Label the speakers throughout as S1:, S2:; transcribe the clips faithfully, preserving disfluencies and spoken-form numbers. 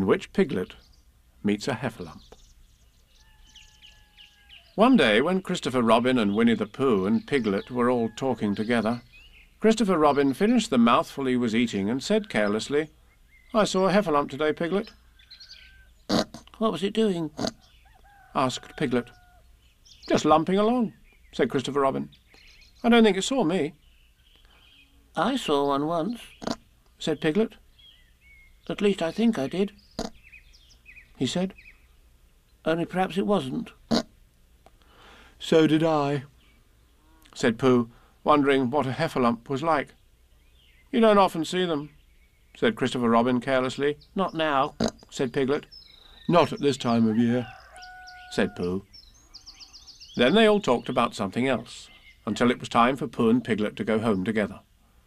S1: in which Piglet meets a heffalump. One day, when Christopher Robin and Winnie the Pooh and Piglet were all talking together, Christopher Robin finished the mouthful he was eating and said carelessly, "I saw a heffalump today, Piglet."
S2: "What was it doing?"
S1: asked Piglet. "Just lumping along," said Christopher Robin. "I don't think it saw me."
S2: "I saw one once,"
S1: said Piglet.
S2: "At least I think I did," he said. "Only perhaps it wasn't."
S1: "So did I," said Pooh, wondering what a heffalump was like. "You don't often see them," said Christopher Robin carelessly.
S2: "Not now,"
S1: said Piglet. "Not at this time of year," said Pooh. Then they all talked about something else, until it was time for Pooh and Piglet to go home together.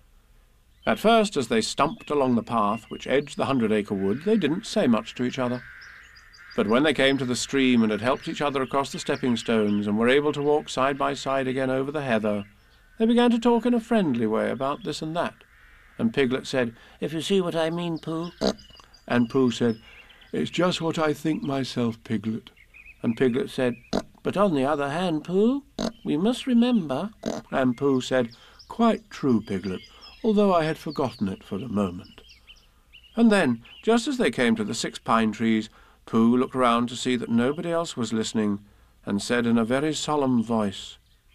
S1: At first, as they stumped along the path which edged the Hundred-Acre Wood, they didn't say much to each other. But when they came to the stream and had helped each other across the stepping stones and were able to walk side by side again over the heather, they began to talk in a friendly way about this and that. And Piglet said,
S2: "If you see what I mean, Pooh."
S1: And Pooh said, "It's just what I think myself, Piglet."
S2: And Piglet said, "But on the other hand, Pooh, we must remember."
S1: And Pooh said, "Quite true, Piglet, although I had forgotten it for the moment." And then, just as they came to the six pine trees, Pooh looked round to see that nobody else was listening, and said in a very solemn voice,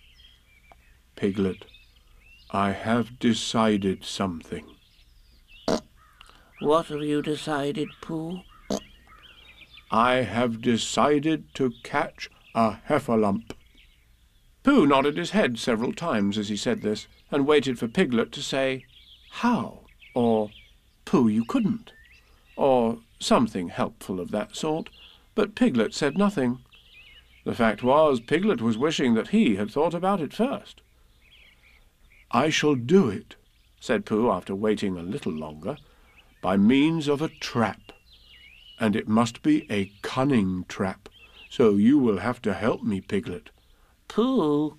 S1: "Piglet, I have decided something."
S2: "What have you decided, Pooh?"
S1: "I have decided to catch a heffalump." Pooh nodded his head several times as he said this, and waited for Piglet to say, "How?" or "Pooh, you couldn't," or something helpful of that sort, but Piglet said nothing. The fact was, Piglet was wishing that he had thought about it first. "I shall do it," said Pooh after waiting a little longer, "by means of a trap. And it must be a cunning trap, so you will have to help me, Piglet."
S2: "Pooh,"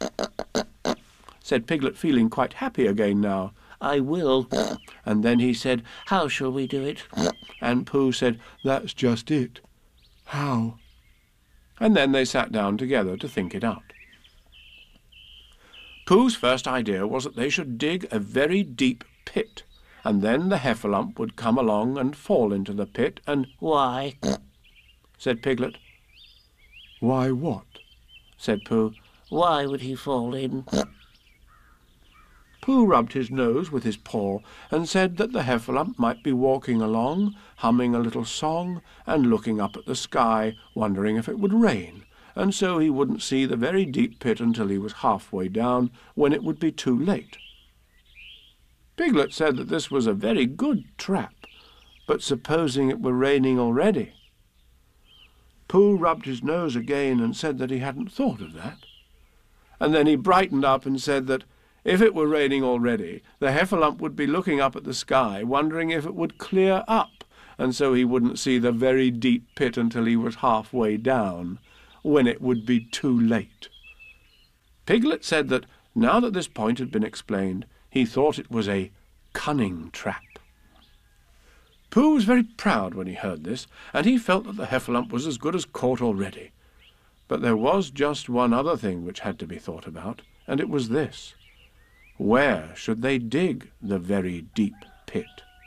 S1: said Piglet, feeling quite happy again now.
S2: "I will."
S1: And then he said,
S2: "How shall we do it?"
S1: And Pooh said, "That's just it. How?" And then they sat down together to think it out. Pooh's first idea was that they should dig a very deep pit, and then the heffalump would come along and fall into the pit, and—
S2: "Why?"
S1: said Piglet. "Why what?" said Pooh.
S2: "Why would he fall in?"
S1: Pooh rubbed his nose with his paw and said that the heffalump might be walking along, humming a little song, and looking up at the sky, wondering if it would rain, and so he wouldn't see the very deep pit until he was halfway down, when it would be too late. Piglet said that this was a very good trap, but supposing it were raining already? Pooh rubbed his nose again and said that he hadn't thought of that. And then he brightened up and said that if it were raining already, the heffalump would be looking up at the sky, wondering if it would clear up, and so he wouldn't see the very deep pit until he was halfway down, when it would be too late. Piglet said that, now that this point had been explained, he thought it was a cunning trap. Pooh was very proud when he heard this, and he felt that the heffalump was as good as caught already. But there was just one other thing which had to be thought about, and it was this. Where should they dig the very deep pit?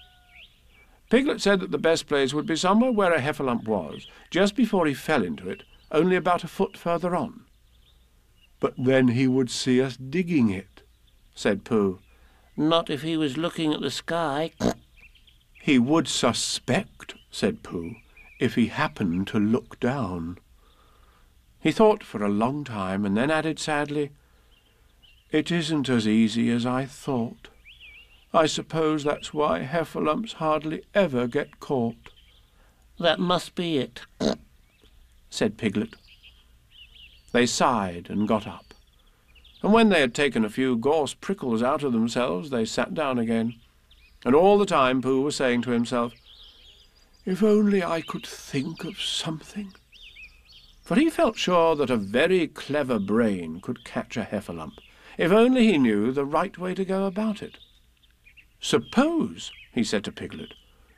S1: Piglet said that the best place would be somewhere where a heffalump was, just before he fell into it, only about a foot further on. "But then he would see us digging it," said Pooh.
S2: "Not if he was looking at the sky."
S1: "He would suspect," said Pooh, "if he happened to look down." He thought for a long time, and then added sadly, "It isn't as easy as I thought. I suppose that's why heffalumps hardly ever get caught."
S2: "That must be it,"
S1: said Piglet. They sighed and got up, and when they had taken a few gorse prickles out of themselves, they sat down again. And all the time Pooh was saying to himself, "If only I could think of something." For he felt sure that a very clever brain could catch a heffalump, if only he knew the right way to go about it. "Suppose," he said to Piglet,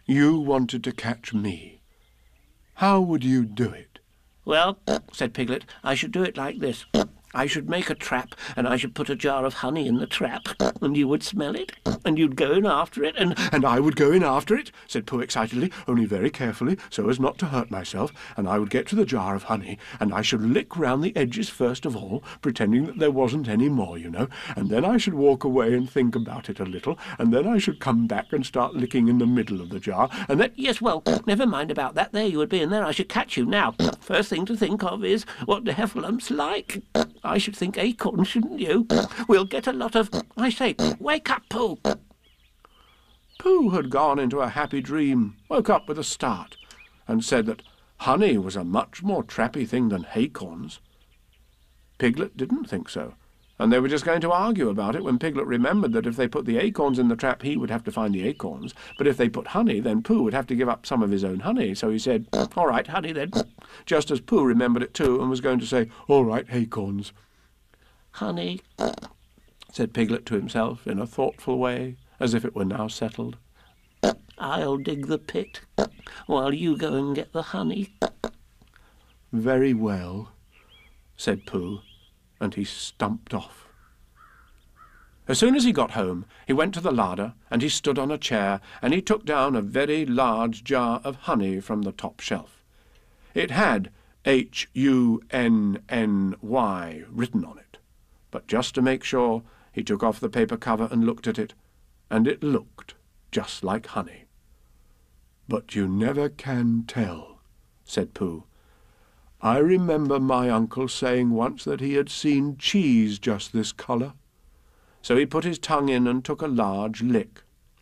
S1: you wanted to catch me. How would you do it?"
S2: "Well," said Piglet, "I should do it like this. I should make a trap, and I should put a jar of honey in the trap, and you would smell it, and you'd go in after it, and—"
S1: "And I would go in after it," said Pooh excitedly, "only very carefully, so as not to hurt myself, and I would get to the jar of honey, and I should lick round the edges first of all, pretending that there wasn't any more, you know, and then I should walk away and think about it a little, and then I should come back and start licking in the middle of the jar, and then—"
S2: "Yes, well, never mind about that. There you would be, and then I should catch you. Now, first thing to think of is what the heffalumps like. I should think acorns, shouldn't you? We'll get a lot of... I say, wake up, Pooh!"
S1: Pooh had gone into a happy dream, woke up with a start, and said that honey was a much more trappy thing than acorns. Piglet didn't think so, and they were just going to argue about it when Piglet remembered that if they put the acorns in the trap, he would have to find the acorns, but if they put honey, then Pooh would have to give up some of his own honey. So he said, "All right, honey then," just as Pooh remembered it too, and was going to say, "All right, acorns."
S2: "Honey,"
S1: said Piglet to himself in a thoughtful way, as if it were now settled.
S2: "I'll dig the pit while you go and get the honey."
S1: "Very well," said Pooh, and he stumped off. As soon as he got home, he went to the larder, and he stood on a chair, and he took down a very large jar of honey from the top shelf. It had H U N N Y written on it, but just to make sure, he took off the paper cover and looked at it, and it looked just like honey. "But you never can tell," said Pooh. "I remember my uncle saying once that he had seen cheese just this colour." So he put his tongue in and took a large lick.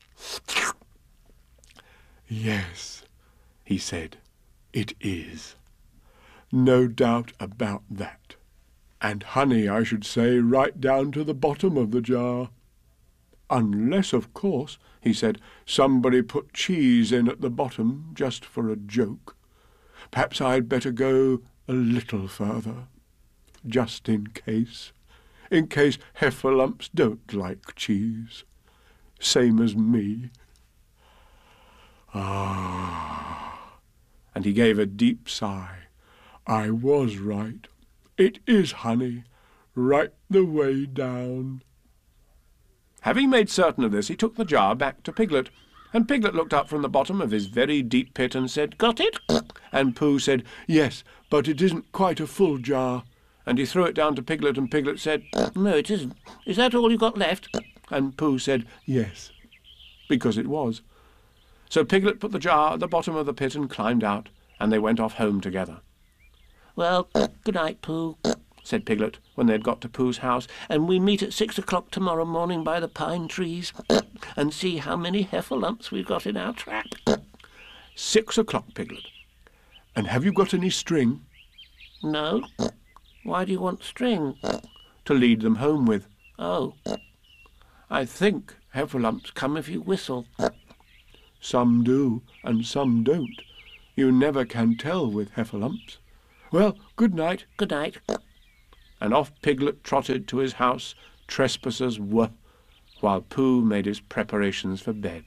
S1: "Yes," he said, "it is. No doubt about that. And honey, I should say, right down to the bottom of the jar. Unless, of course," he said, "somebody put cheese in at the bottom just for a joke. Perhaps I'd better go a little further, just in case, in case heffalumps don't like cheese, same as me. Ah!" And he gave a deep sigh. "I was right. It is honey, right the way down." Having made certain of this, he took the jar back to Piglet, and Piglet looked up from the bottom of his very deep pit and said, "Got it?" And Pooh said, "Yes, but it isn't quite a full jar." And he threw it down to Piglet, and Piglet said,
S2: "No, it isn't. Is that all you got left?"
S1: And Pooh said, "Yes," because it was. So Piglet put the jar at the bottom of the pit and climbed out, and they went off home together.
S2: "Well, good night, Pooh," said Piglet, when they had got to Pooh's house, "and we meet at six o'clock tomorrow morning by the pine trees, and see how many heffalumps we've got in our trap."
S1: Six o'clock, Piglet. And have you got any string?
S2: "No. Why do you want string?"
S1: To lead them home with.
S2: "Oh. I think heffalumps come if you whistle."
S1: "Some do, and some don't. You never can tell with heffalumps. Well, good night."
S2: "Good night."
S1: And off Piglet trotted to his house, trespassers were, while Pooh made his preparations for bed.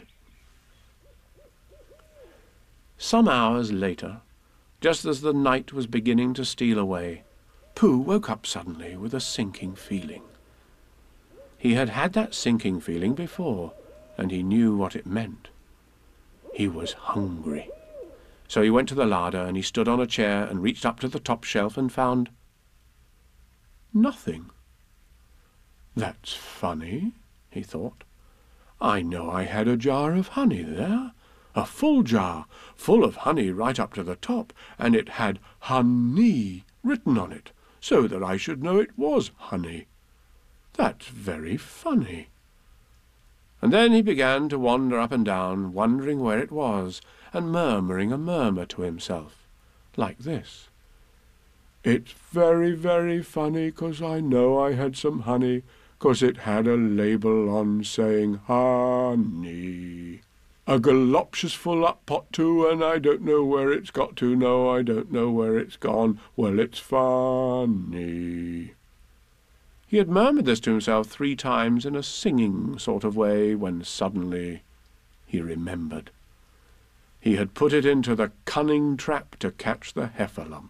S1: Some hours later, just as the night was beginning to steal away, Pooh woke up suddenly with a sinking feeling. He had had that sinking feeling before, and he knew what it meant. He was hungry. So he went to the larder, and he stood on a chair and reached up to the top shelf and found nothing. "That's funny," he thought. "I know I had a jar of honey there, a full jar, full of honey right up to the top, and it had honey written on it, so that I should know it was honey. That's very funny." And then he began to wander up and down, wondering where it was, and murmuring a murmur to himself, like this. "It's very, very funny, 'cause I know I had some honey, 'cause it had a label on saying honey. A galoptious full up pot too, and I don't know where it's got to, no, I don't know where it's gone. Well, it's funny." He had murmured this to himself three times in a singing sort of way, when suddenly he remembered. He had put it into the cunning trap to catch the heffalump.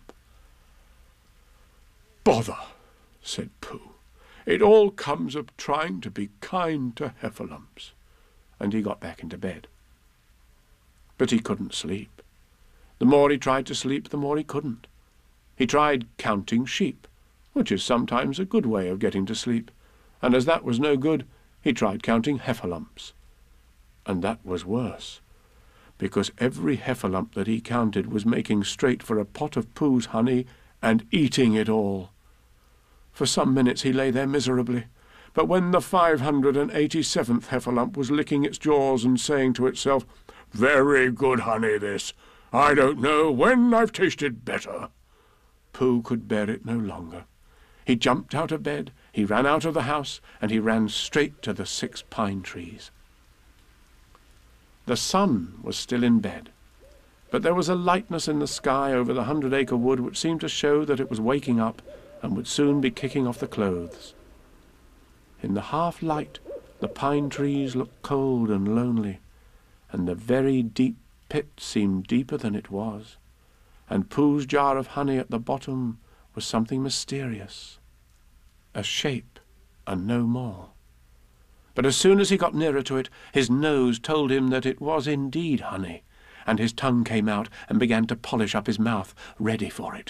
S1: "Bother," said Pooh. "It all comes of trying to be kind to heffalumps." And he got back into bed. But he couldn't sleep. The more he tried to sleep, the more he couldn't. He tried counting sheep, which is sometimes a good way of getting to sleep, and as that was no good, he tried counting heffalumps. And that was worse, because every heffalump that he counted was making straight for a pot of Pooh's honey and eating it all. For some minutes he lay there miserably, but when the five hundred and eighty-seventh heffalump was licking its jaws and saying to itself, "Very good honey, this. I don't know when I've tasted better," Pooh could bear it no longer. He jumped out of bed, he ran out of the house, and he ran straight to the six pine trees. The sun was still in bed, but there was a lightness in the sky over the hundred-acre wood which seemed to show that it was waking up and would soon be kicking off the clothes. In the half-light, the pine trees looked cold and lonely, and the very deep pit seemed deeper than it was, and Pooh's jar of honey at the bottom was something mysterious, a shape and no more. But as soon as he got nearer to it, his nose told him that it was indeed honey, and his tongue came out and began to polish up his mouth, ready for it.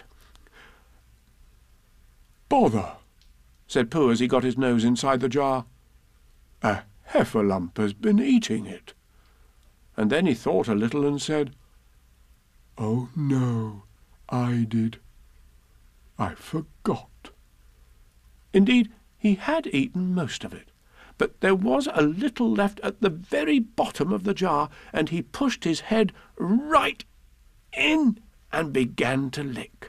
S1: "Bother," said Pooh as he got his nose inside the jar. "A heffalump has been eating it." And then he thought a little and said, "Oh no, I did. I forgot." Indeed, he had eaten most of it, but there was a little left at the very bottom of the jar, and he pushed his head right in and began to lick.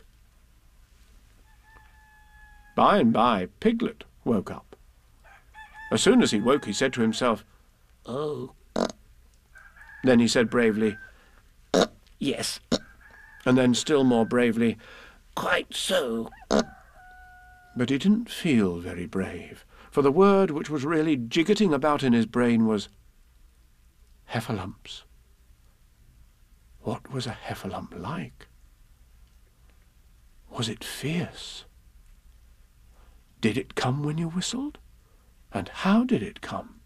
S1: By and by, Piglet woke up. As soon as he woke, he said to himself,
S2: "Oh."
S1: Then he said bravely,
S2: "Yes."
S1: And then still more bravely,
S2: "Quite so."
S1: But he didn't feel very brave, for the word which was really jiggetting about in his brain was heffalumps. What was a heffalump like? Was it fierce? Did it come when you whistled? And how did it come?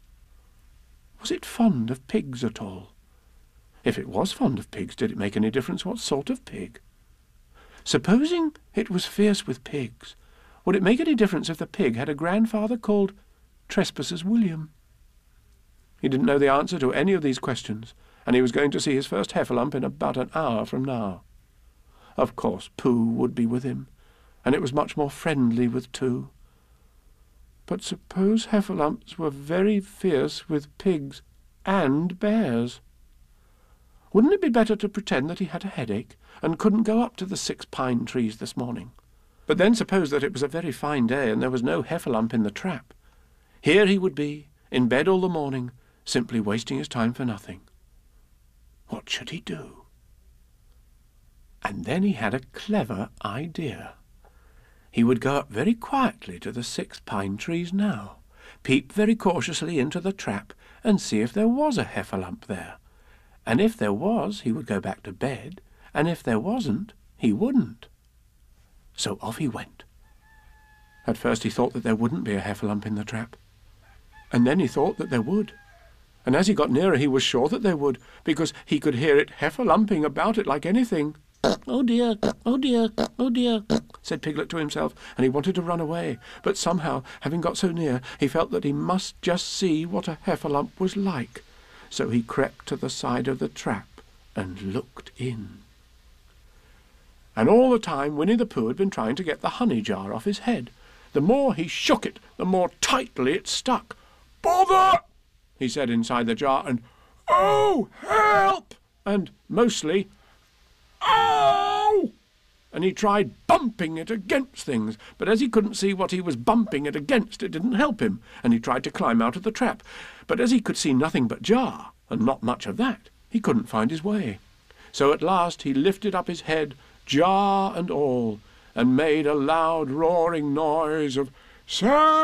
S1: Was it fond of pigs at all? If it was fond of pigs, did it make any difference what sort of pig? Supposing it was fierce with pigs, would it make any difference if the pig had a grandfather called Trespassers William? He didn't know the answer to any of these questions, and he was going to see his first heffalump in about an hour from now. Of course, Pooh would be with him, and it was much more friendly with two. But suppose heffalumps were very fierce with pigs and bears? Wouldn't it be better to pretend that he had a headache and couldn't go up to the six pine trees this morning? But then suppose that it was a very fine day and there was no heffalump in the trap. Here he would be, in bed all the morning, simply wasting his time for nothing. What should he do? And then he had a clever idea. He would go up very quietly to the six pine trees now, peep very cautiously into the trap, and see if there was a heffalump there. And if there was, he would go back to bed, and if there wasn't, he wouldn't. So off he went. At first he thought that there wouldn't be a heffalump in the trap, and then he thought that there would. And as he got nearer, he was sure that there would, because he could hear it heffalumping about it like anything. "Oh dear, oh dear, oh dear," said Piglet to himself, and he wanted to run away. But somehow, having got so near, he felt that he must just see what a heffalump was like. So he crept to the side of the trap and looked in. And all the time Winnie the Pooh had been trying to get the honey jar off his head. The more he shook it, the more tightly it stuck. "Bother!" he said inside the jar, and "Oh, help!" and mostly "Ow!" And he tried bumping it against things, but as he couldn't see what he was bumping it against, it didn't help him, and he tried to climb out of the trap. But as he could see nothing but jar, and not much of that, he couldn't find his way. So at last he lifted up his head, jar and all, and made a loud roaring noise of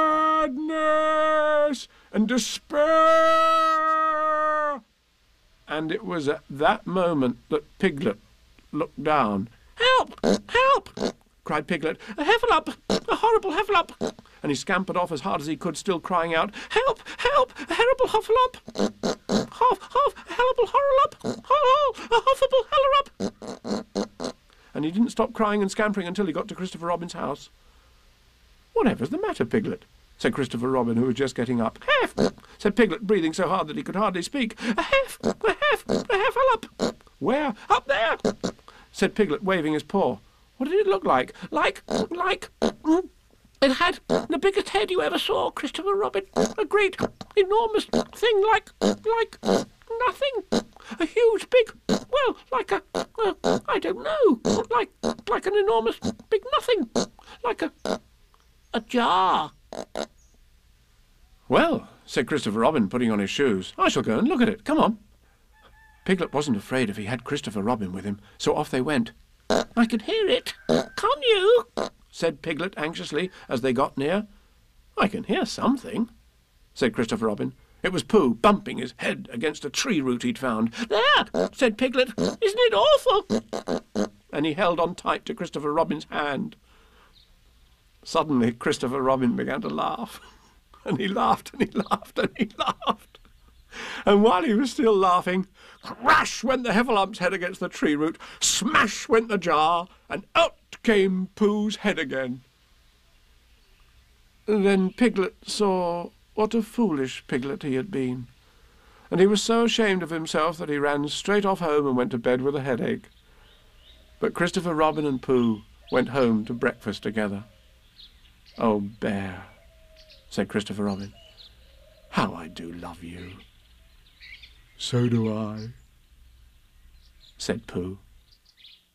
S1: sadness and despair. And it was at that moment that Piglet looked down.
S2: "Help! Help!"
S1: cried Piglet.
S2: "A Heffalump! A horrible Heffalump!"
S1: And he scampered off as hard as he could, still crying out,
S2: "Help! Help! A horrible Huffalump! Huff! Huff! A horrible Horrorlump! Ho! Ho! A Huffable Hellerup!"
S1: And he didn't stop crying and scampering until he got to Christopher Robin's house. "Whatever's the matter, Piglet?" said Christopher Robin, who was just getting up.
S2: "Heff!"
S1: said Piglet, breathing so hard that he could hardly speak.
S2: "A Heff! A Heff! A Heffalump!"
S1: "Where?"
S2: "Up there!"
S1: said Piglet, waving his paw. What did it look like?
S2: Like, like, it had the biggest head you ever saw, Christopher Robin. A great, enormous thing like, like nothing. A huge, big, well, like a, uh, I don't know, like, like an enormous, big nothing. Like a, a jar."
S1: "Well," said Christopher Robin, putting on his shoes, "I shall go and look at it. Come on." Piglet wasn't afraid if he had Christopher Robin with him, so off they went.
S2: "I can hear it. Can't you?"
S1: said Piglet anxiously as they got near. "I can hear something," said Christopher Robin. It was Pooh bumping his head against a tree root he'd found.
S2: "There," said Piglet. "Isn't it awful?"
S1: And he held on tight to Christopher Robin's hand. Suddenly Christopher Robin began to laugh. And he laughed and he laughed and he laughed. And while he was still laughing, crash went the Heffalumps' head against the tree root, smash went the jar, and out came Pooh's head again. Then Piglet saw what a foolish Piglet he had been, and he was so ashamed of himself that he ran straight off home and went to bed with a headache. But Christopher Robin and Pooh went home to breakfast together. "Oh, Bear," said Christopher Robin, "how I do love you." "So do I," said Pooh.